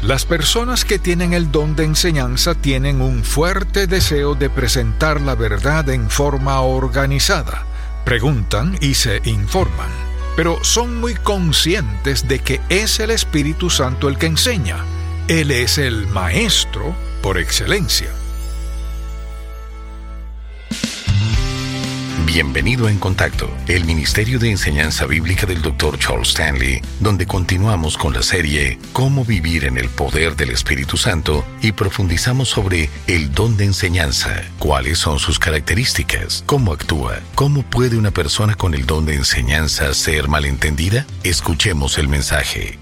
Las personas que tienen el don de enseñanza tienen un fuerte deseo de presentar la verdad en forma organizada. Preguntan y se informan, pero son muy conscientes de que es el Espíritu Santo el que enseña. Él es el maestro por excelencia. Bienvenido a En Contacto, el Ministerio de Enseñanza Bíblica del Dr. Charles Stanley, donde continuamos con la serie Cómo vivir en el poder del Espíritu Santo y profundizamos sobre el don de enseñanza, cuáles son sus características, cómo actúa, cómo puede una persona con el don de enseñanza ser malentendida. Escuchemos el mensaje.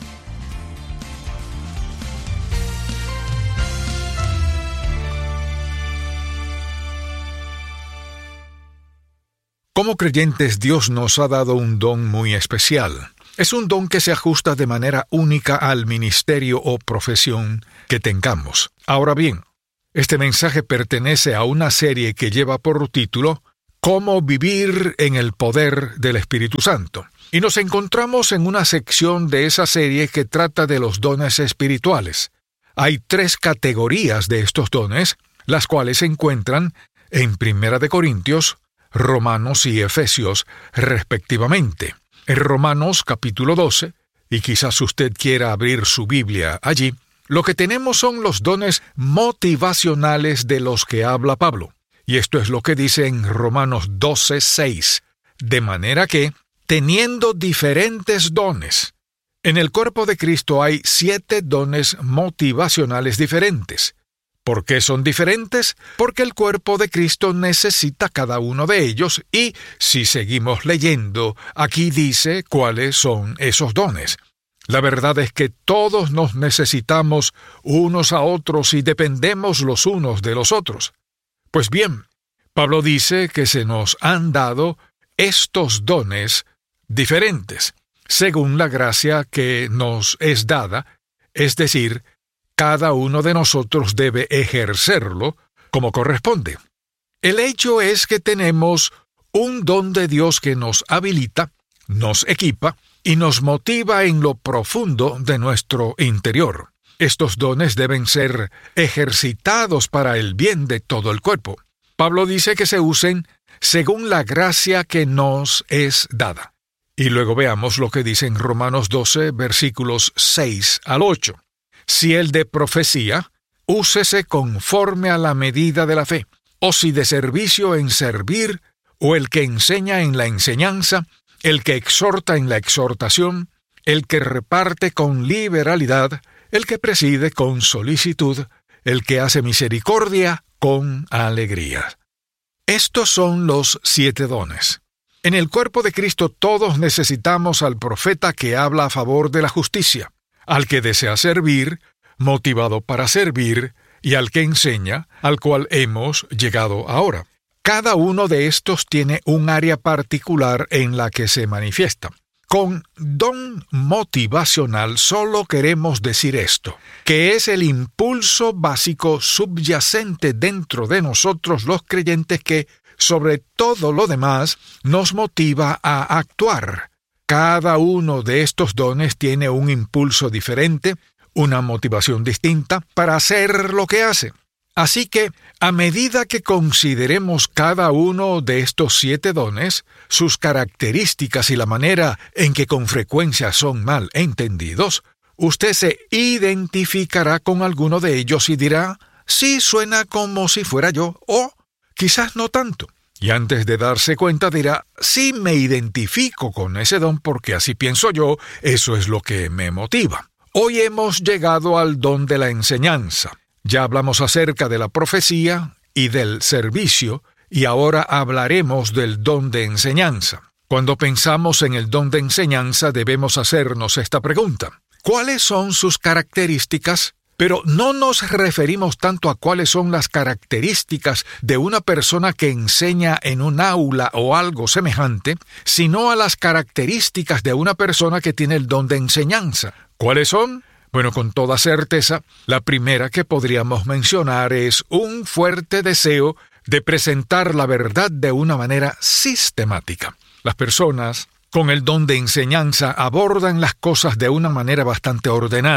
Como creyentes, Dios nos ha dado un don muy especial. Es un don que se ajusta de manera única al ministerio o profesión que tengamos. Ahora bien, este mensaje pertenece a una serie que lleva por título Cómo vivir en el poder del Espíritu Santo. Y nos encontramos en una sección de esa serie que trata de los dones espirituales. Hay 3 categorías de estos dones, las cuales se encuentran en 1 Corintios, Romanos y Efesios, respectivamente. En Romanos capítulo 12, y quizás usted quiera abrir su Biblia allí, lo que tenemos son los dones motivacionales de los que habla Pablo. Y esto es lo que dice en Romanos 12:6. De manera que, teniendo diferentes dones, en el cuerpo de Cristo hay 7 dones motivacionales diferentes. ¿Por qué son diferentes? Porque el cuerpo de Cristo necesita cada uno de ellos y, si seguimos leyendo, aquí dice cuáles son esos dones. La verdad es que todos nos necesitamos unos a otros y dependemos los unos de los otros. Pues bien, Pablo dice que se nos han dado estos dones diferentes, según la gracia que nos es dada, es decir, cada uno de nosotros debe ejercerlo como corresponde. El hecho es que tenemos un don de Dios que nos habilita, nos equipa y nos motiva en lo profundo de nuestro interior. Estos dones deben ser ejercitados para el bien de todo el cuerpo. Pablo dice que se usen según la gracia que nos es dada. Y luego veamos lo que dice en Romanos 12, versículos 6 al 8. Si el de profecía, úsese conforme a la medida de la fe, o si de servicio en servir, o el que enseña en la enseñanza, el que exhorta en la exhortación, el que reparte con liberalidad, el que preside con solicitud, el que hace misericordia con alegría. Estos son los 7 dones. En el cuerpo de Cristo todos necesitamos al profeta que habla a favor de la justicia, al que desea servir, motivado para servir, y al que enseña, al cual hemos llegado ahora. Cada uno de estos tiene un área particular en la que se manifiesta. Con don motivacional solo queremos decir esto, que es el impulso básico subyacente dentro de nosotros los creyentes que, sobre todo lo demás, nos motiva a actuar. Cada uno de estos dones tiene un impulso diferente, una motivación distinta para hacer lo que hace. Así que, a medida que consideremos cada uno de estos 7 dones, sus características y la manera en que con frecuencia son mal entendidos, usted se identificará con alguno de ellos y dirá, sí, suena como si fuera yo, o quizás no tanto. Y antes de darse cuenta dirá, sí me identifico con ese don porque así pienso yo, eso es lo que me motiva. Hoy hemos llegado al don de la enseñanza. Ya hablamos acerca de la profecía y del servicio, y ahora hablaremos del don de enseñanza. Cuando pensamos en el don de enseñanza debemos hacernos esta pregunta. ¿Cuáles son sus características? Pero no nos referimos tanto a cuáles son las características de una persona que enseña en un aula o algo semejante, sino a las características de una persona que tiene el don de enseñanza. ¿Cuáles son? Bueno, con toda certeza, la primera que podríamos mencionar es un fuerte deseo de presentar la verdad de una manera sistemática. Las personas con el don de enseñanza abordan las cosas de una manera bastante ordenada.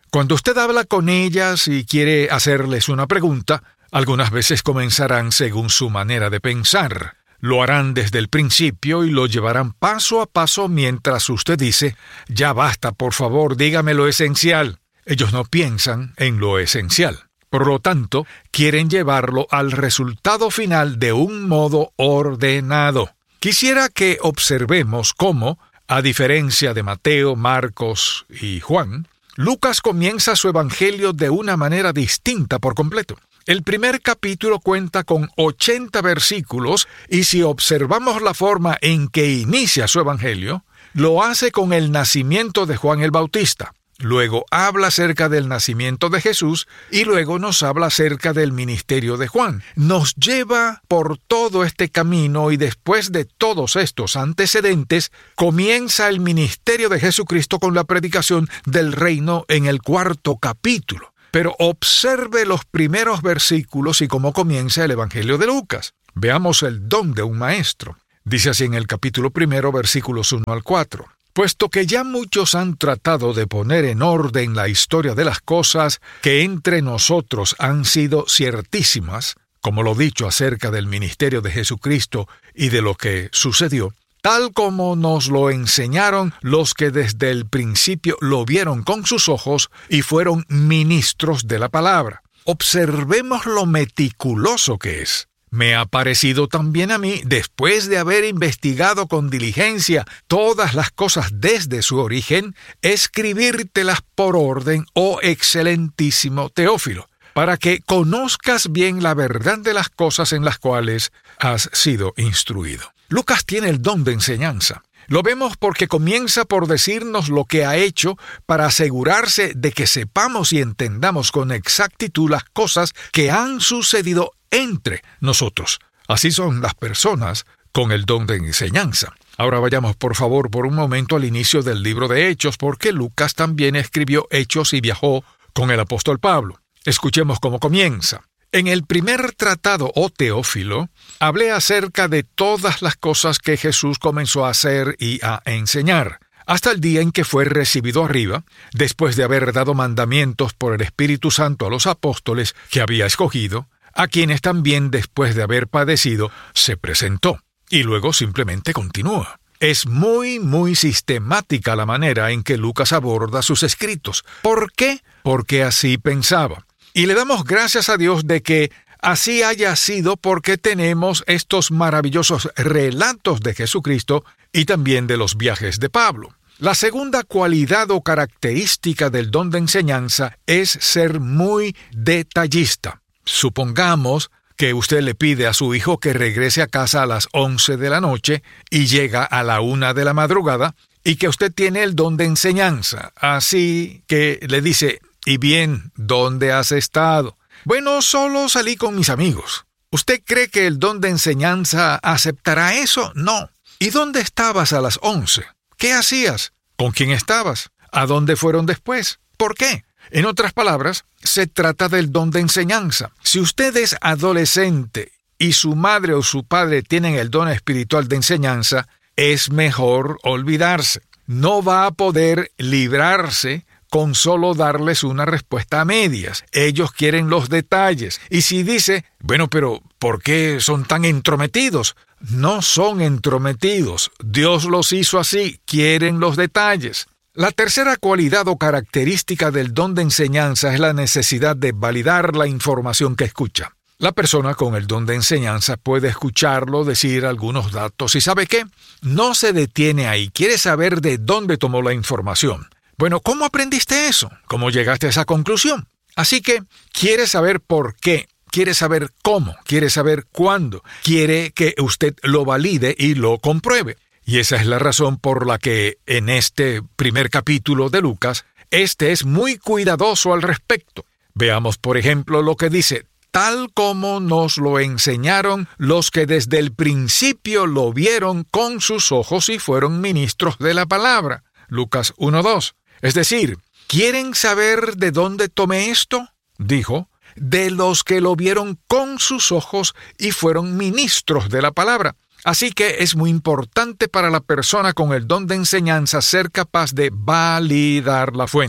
Cuando usted habla con ellas y quiere hacerles una pregunta, algunas veces comenzarán según su manera de pensar. Lo harán desde el principio y lo llevarán paso a paso mientras usted dice, ya basta, por favor, dígame lo esencial. Ellos no piensan en lo esencial. Por lo tanto, quieren llevarlo al resultado final de un modo ordenado. Quisiera que observemos cómo, a diferencia de Mateo, Marcos y Juan, Lucas comienza su evangelio de una manera distinta por completo. El primer capítulo cuenta con 80 versículos y si observamos la forma en que inicia su evangelio, lo hace con el nacimiento de Juan el Bautista. Luego habla acerca del nacimiento de Jesús y luego nos habla acerca del ministerio de Juan. Nos lleva por todo este camino y después de todos estos antecedentes, comienza el ministerio de Jesucristo con la predicación del reino en el 4º capítulo. Pero observe los primeros versículos y cómo comienza el Evangelio de Lucas. Veamos el don de un maestro. Dice así en el capítulo 1, versículos 1 al 4. Puesto que ya muchos han tratado de poner en orden la historia de las cosas que entre nosotros han sido ciertísimas, como lo dicho acerca del ministerio de Jesucristo y de lo que sucedió, tal como nos lo enseñaron los que desde el principio lo vieron con sus ojos y fueron ministros de la palabra. Observemos lo meticuloso que es. Me ha parecido también a mí, después de haber investigado con diligencia todas las cosas desde su origen, escribírtelas por orden, oh excelentísimo Teófilo, para que conozcas bien la verdad de las cosas en las cuales has sido instruido. Lucas tiene el don de enseñanza. Lo vemos porque comienza por decirnos lo que ha hecho para asegurarse de que sepamos y entendamos con exactitud las cosas que han sucedido entre nosotros. Así son las personas con el don de enseñanza. Ahora vayamos por favor por un momento al inicio del libro de Hechos, porque Lucas también escribió Hechos y viajó con el apóstol Pablo. Escuchemos cómo comienza. En el primer tratado, oh Teófilo, hablé acerca de todas las cosas que Jesús comenzó a hacer y a enseñar, hasta el día en que fue recibido arriba, después de haber dado mandamientos por el Espíritu Santo a los apóstoles que había escogido, a quienes también después de haber padecido se presentó. Y luego simplemente continúa. Es muy sistemática la manera en que Lucas aborda sus escritos. ¿Por qué? Porque así pensaba. Y le damos gracias a Dios de que así haya sido, porque tenemos estos maravillosos relatos de Jesucristo y también de los viajes de Pablo. La segunda cualidad o característica del don de enseñanza es ser muy detallista. Supongamos que usted le pide a su hijo que regrese a casa a las 11 de la noche y llega a la 1 de la madrugada y que usted tiene el don de enseñanza. Así que le dice, ¿y bien, dónde has estado? Bueno, solo salí con mis amigos. ¿Usted cree que el don de enseñanza aceptará eso? No. ¿Y dónde estabas a las 11? ¿Qué hacías? ¿Con quién estabas? ¿A dónde fueron después? ¿Por qué? En otras palabras, se trata del don de enseñanza. Si usted es adolescente y su madre o su padre tienen el don espiritual de enseñanza, es mejor olvidarse. No va a poder librarse con solo darles una respuesta a medias. Ellos quieren los detalles. Y si dice, bueno, pero ¿por qué son tan entrometidos? No son entrometidos. Dios los hizo así. Quieren los detalles. La tercera cualidad o característica del don de enseñanza es la necesidad de validar la información que escucha. La persona con el don de enseñanza puede escucharlo, decir algunos datos y ¿sabe qué? No se detiene ahí. Quiere saber de dónde tomó la información. Bueno, ¿cómo aprendiste eso? ¿Cómo llegaste a esa conclusión? Así que quiere saber por qué, quiere saber cómo, quiere saber cuándo, quiere que usted lo valide y lo compruebe. Y esa es la razón por la que en este primer capítulo de Lucas, es muy cuidadoso al respecto. Veamos, por ejemplo, lo que dice, tal como nos lo enseñaron los que desde el principio lo vieron con sus ojos y fueron ministros de la palabra. Lucas 1:2. Es decir, ¿quieren saber de dónde tomé esto? Dijo, de los que lo vieron con sus ojos y fueron ministros de la palabra. Así que es muy importante para la persona con el don de enseñanza ser capaz de validar la fuente.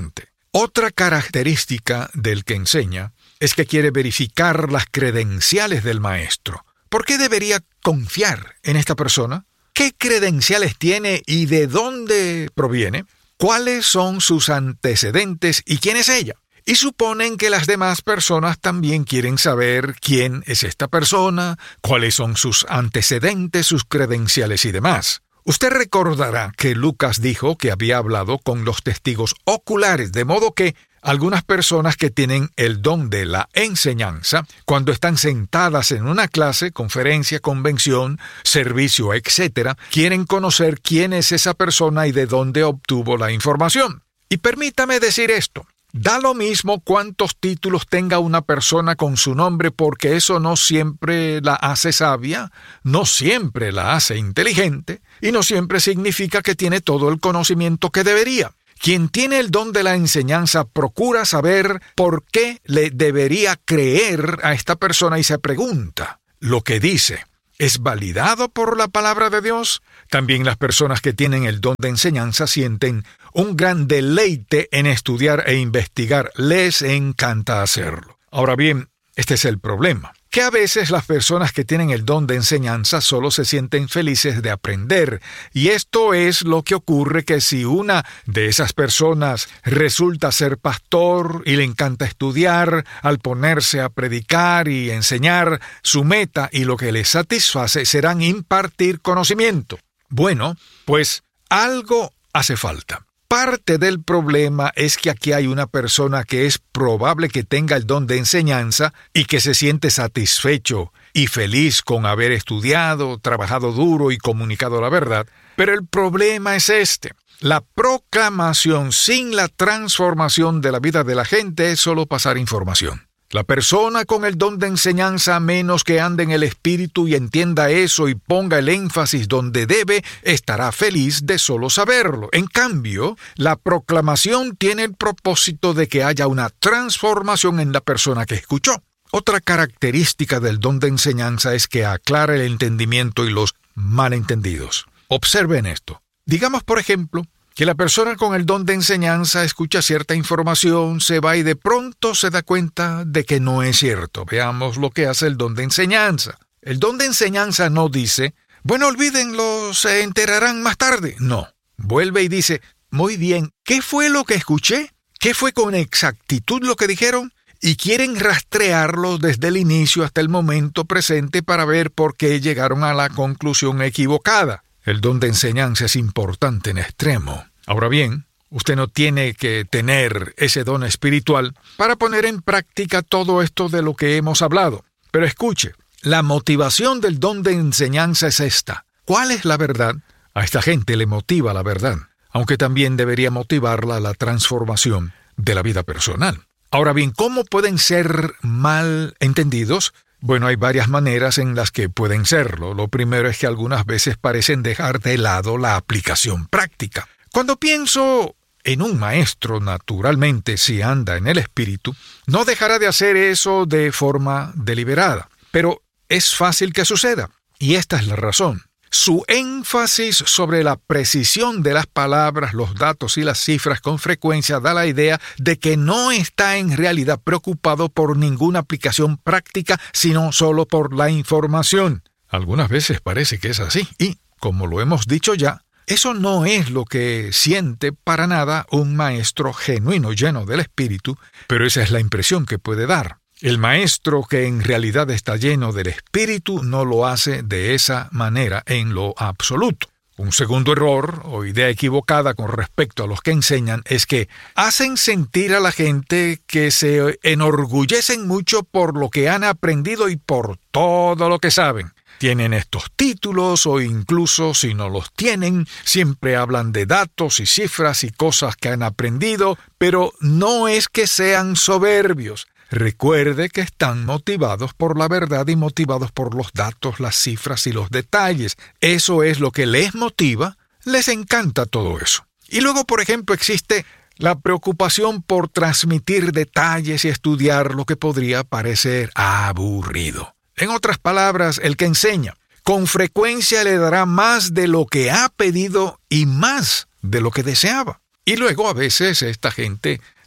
Otra característica del que enseña es que quiere verificar las credenciales del maestro. ¿Por qué debería confiar en esta persona? ¿Qué credenciales tiene y de dónde proviene? ¿Cuáles son sus antecedentes y quién es ella? Y suponen que las demás personas también quieren saber quién es esta persona, cuáles son sus antecedentes, sus credenciales y demás. Usted recordará que Lucas dijo que había hablado con los testigos oculares, de modo que algunas personas que tienen el don de la enseñanza, cuando están sentadas en una clase, conferencia, convención, servicio, etc., quieren conocer quién es esa persona y de dónde obtuvo la información. Y permítame decir esto. Da lo mismo cuántos títulos tenga una persona con su nombre, porque eso no siempre la hace sabia, no siempre la hace inteligente, y no siempre significa que tiene todo el conocimiento que debería. Quien tiene el don de la enseñanza procura saber por qué le debería creer a esta persona y se pregunta, ¿lo que dice es validado por la palabra de Dios? También las personas que tienen el don de enseñanza sienten un gran deleite en estudiar e investigar. Les encanta hacerlo. Ahora bien, este es el problema, que a veces las personas que tienen el don de enseñanza solo se sienten felices de aprender. Y esto es lo que ocurre, que si una de esas personas resulta ser pastor y le encanta estudiar, al ponerse a predicar y enseñar, su meta y lo que le satisface serán impartir conocimiento. Bueno, pues algo hace falta. Parte del problema es que aquí hay una persona que es probable que tenga el don de enseñanza y que se siente satisfecho y feliz con haber estudiado, trabajado duro y comunicado la verdad. Pero el problema es este. La proclamación sin la transformación de la vida de la gente es solo pasar información. La persona con el don de enseñanza, a menos que ande en el Espíritu y entienda eso y ponga el énfasis donde debe, estará feliz de solo saberlo. En cambio, la proclamación tiene el propósito de que haya una transformación en la persona que escuchó. Otra característica del don de enseñanza es que aclara el entendimiento y los malentendidos. Observen esto. Digamos, por ejemplo, que la persona con el don de enseñanza escucha cierta información, se va y de pronto se da cuenta de que no es cierto. Veamos lo que hace el don de enseñanza. El don de enseñanza no dice, bueno, olvídenlo, se enterarán más tarde. No. Vuelve y dice, muy bien, ¿qué fue lo que escuché? ¿Qué fue con exactitud lo que dijeron? Y quieren rastrearlo desde el inicio hasta el momento presente para ver por qué llegaron a la conclusión equivocada. El don de enseñanza es importante en extremo. Ahora bien, usted no tiene que tener ese don espiritual para poner en práctica todo esto de lo que hemos hablado. Pero escuche, la motivación del don de enseñanza es esta. ¿Cuál es la verdad? A esta gente le motiva la verdad, aunque también debería motivarla la transformación de la vida personal. Ahora bien, ¿cómo pueden ser mal entendidos? Bueno, hay varias maneras en las que pueden serlo. Lo primero es que algunas veces parecen dejar de lado la aplicación práctica. Cuando pienso en un maestro, naturalmente, si anda en el Espíritu, no dejará de hacer eso de forma deliberada. Pero es fácil que suceda, y esta es la razón. Su énfasis sobre la precisión de las palabras, los datos y las cifras con frecuencia da la idea de que no está en realidad preocupado por ninguna aplicación práctica, sino solo por la información. Algunas veces parece que es así, y, como lo hemos dicho ya, eso no es lo que siente para nada un maestro genuino lleno del Espíritu, pero esa es la impresión que puede dar. El maestro que en realidad está lleno del Espíritu no lo hace de esa manera en lo absoluto. Un segundo error o idea equivocada con respecto a los que enseñan es que hacen sentir a la gente que se enorgullecen mucho por lo que han aprendido y por todo lo que saben. Tienen estos títulos o incluso si no los tienen, siempre hablan de datos y cifras y cosas que han aprendido, pero no es que sean soberbios. Recuerde que están motivados por la verdad y motivados por los datos, las cifras y los detalles. Eso es lo que les motiva, les encanta todo eso. Y luego, por ejemplo, existe la preocupación por transmitir detalles y estudiar lo que podría parecer aburrido. En otras palabras, el que enseña, con frecuencia le dará más de lo que ha pedido y más de lo que deseaba. Y luego a veces esta gente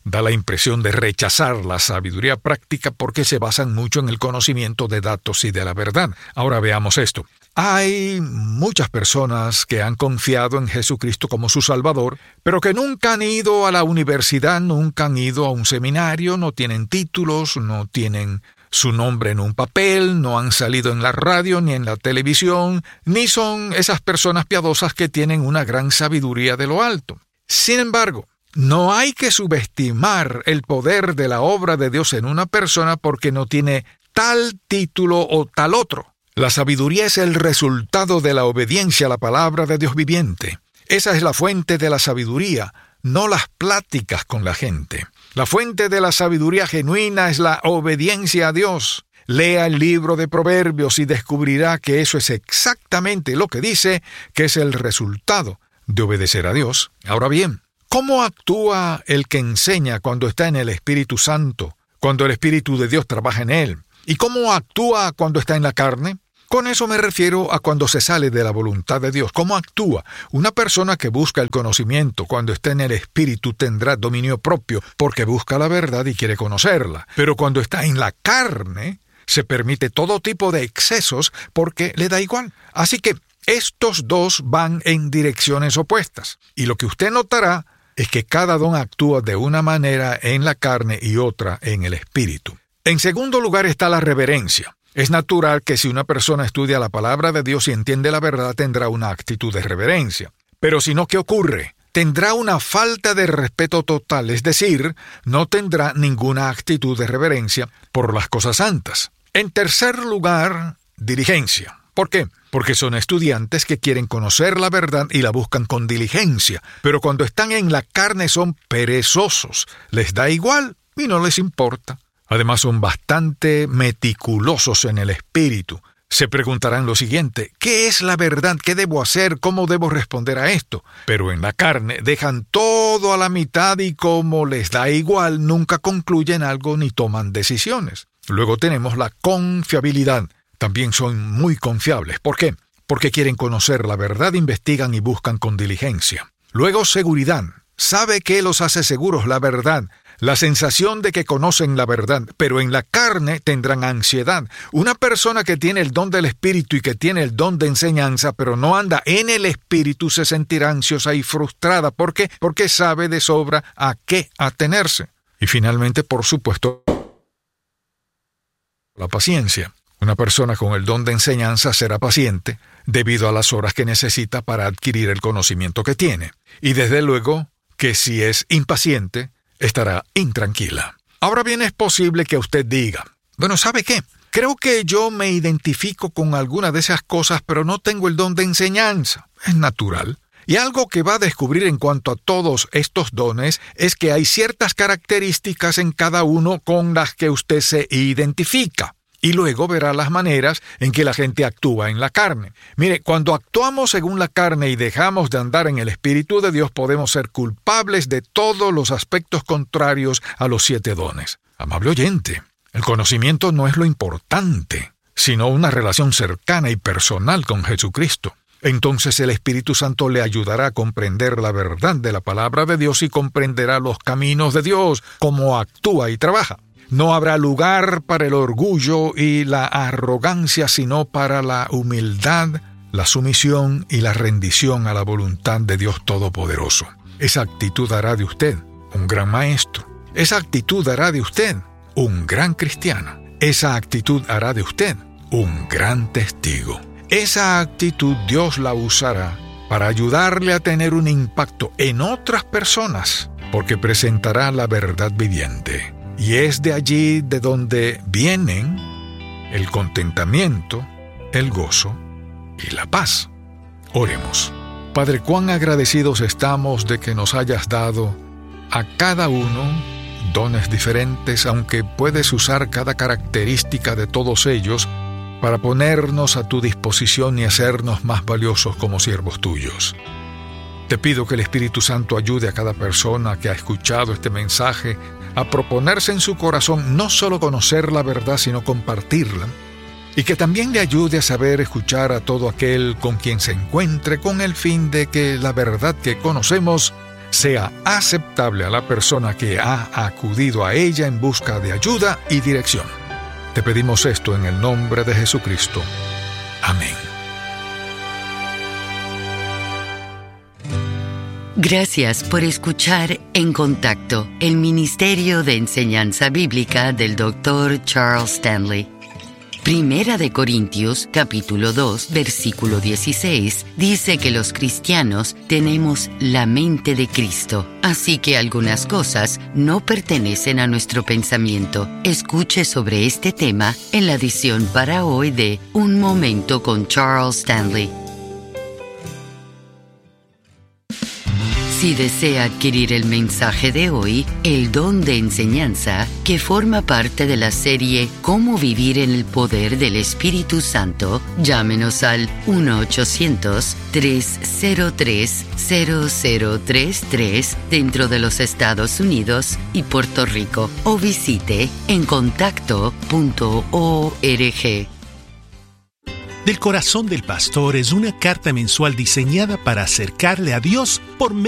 da la impresión de rechazar la sabiduría práctica porque se basan mucho en el conocimiento de datos y de la verdad. Ahora veamos esto. Hay muchas personas que han confiado en Jesucristo como su Salvador, pero que nunca han ido a la universidad, nunca han ido a un seminario, no tienen títulos, no tienen su nombre en un papel, no han salido en la radio ni en la televisión, ni son esas personas piadosas que tienen una gran sabiduría de lo alto. Sin embargo, no hay que subestimar el poder de la obra de Dios en una persona porque no tiene tal título o tal otro. La sabiduría es el resultado de la obediencia a la palabra de Dios viviente. Esa es la fuente de la sabiduría, no las pláticas con la gente. La fuente de la sabiduría genuina es la obediencia a Dios. Lea el libro de Proverbios y descubrirá que eso es exactamente lo que dice, que es el resultado de obedecer a Dios. Ahora bien, ¿cómo actúa el que enseña cuando está en el Espíritu Santo, cuando el Espíritu de Dios trabaja en él? ¿Y cómo actúa cuando está en la carne? Con eso me refiero a cuando se sale de la voluntad de Dios. ¿Cómo actúa? Una persona que busca el conocimiento cuando está en el Espíritu tendrá dominio propio porque busca la verdad y quiere conocerla. Pero cuando está en la carne, se permite todo tipo de excesos porque le da igual. Así que estos dos van en direcciones opuestas. Y lo que usted notará es que cada don actúa de una manera en la carne y otra en el Espíritu. En segundo lugar está la reverencia. Es natural que si una persona estudia la palabra de Dios y entiende la verdad, tendrá una actitud de reverencia. Pero si no, ¿qué ocurre? Tendrá una falta de respeto total, es decir, no tendrá ninguna actitud de reverencia por las cosas santas. En tercer lugar, diligencia. ¿Por qué? Porque son estudiantes que quieren conocer la verdad y la buscan con diligencia, pero cuando están en la carne son perezosos, les da igual y no les importa. Además son bastante meticulosos en el espíritu. Se preguntarán lo siguiente: ¿qué es la verdad? ¿Qué debo hacer? ¿Cómo debo responder a esto? Pero en la carne dejan todo a la mitad y como les da igual, nunca concluyen algo ni toman decisiones. Luego tenemos la confiabilidad. También son muy confiables. ¿Por qué? Porque quieren conocer la verdad, investigan y buscan con diligencia. Luego seguridad. ¿Sabe qué los hace seguros? La verdad. La sensación de que conocen la verdad, pero en la carne tendrán ansiedad. Una persona que tiene el don del Espíritu y que tiene el don de enseñanza, pero no anda en el Espíritu, se sentirá ansiosa y frustrada. ¿Por qué? Porque sabe de sobra a qué atenerse. Y finalmente, por supuesto, la paciencia. Una persona con el don de enseñanza será paciente debido a las horas que necesita para adquirir el conocimiento que tiene. Y desde luego que si es impaciente, estará intranquila. Ahora bien, es posible que usted diga: bueno, ¿sabe qué? Creo que yo me identifico con alguna de esas cosas, pero no tengo el don de enseñanza. Es natural. Y algo que va a descubrir en cuanto a todos estos dones es que hay ciertas características en cada uno con las que usted se identifica. Y luego verá las maneras en que la gente actúa en la carne. Mire, cuando actuamos según la carne y dejamos de andar en el Espíritu de Dios, podemos ser culpables de todos los aspectos contrarios a los 7 dones. Amable oyente, el conocimiento no es lo importante, sino una relación cercana y personal con Jesucristo. Entonces el Espíritu Santo le ayudará a comprender la verdad de la palabra de Dios y comprenderá los caminos de Dios, cómo actúa y trabaja. No habrá lugar para el orgullo y la arrogancia, sino para la humildad, la sumisión y la rendición a la voluntad de Dios Todopoderoso. Esa actitud hará de usted un gran maestro. Esa actitud hará de usted un gran cristiano. Esa actitud hará de usted un gran testigo. Esa actitud Dios la usará para ayudarle a tener un impacto en otras personas, porque presentará la verdad viviente. Y es de allí de donde vienen el contentamiento, el gozo y la paz. Oremos. Padre, cuán agradecidos estamos de que nos hayas dado a cada uno dones diferentes, aunque puedes usar cada característica de todos ellos para ponernos a tu disposición y hacernos más valiosos como siervos tuyos. Te pido que el Espíritu Santo ayude a cada persona que ha escuchado este mensaje a proponerse en su corazón no solo conocer la verdad, sino compartirla, y que también le ayude a saber escuchar a todo aquel con quien se encuentre, con el fin de que la verdad que conocemos sea aceptable a la persona que ha acudido a ella en busca de ayuda y dirección. Te pedimos esto en el nombre de Jesucristo. Amén. Gracias por escuchar En Contacto, el Ministerio de Enseñanza Bíblica del Dr. Charles Stanley. Primera de Corintios, capítulo 2, versículo 16, dice que los cristianos tenemos la mente de Cristo, así que algunas cosas no pertenecen a nuestro pensamiento. Escuche sobre este tema en la edición para hoy de Un Momento con Charles Stanley. Si desea adquirir el mensaje de hoy, el don de enseñanza, que forma parte de la serie Cómo vivir en el poder del Espíritu Santo, llámenos al 1-800-303-0033 dentro de los Estados Unidos y Puerto Rico o visite encontacto.org. Del corazón del pastor es una carta mensual diseñada para acercarle a Dios por medio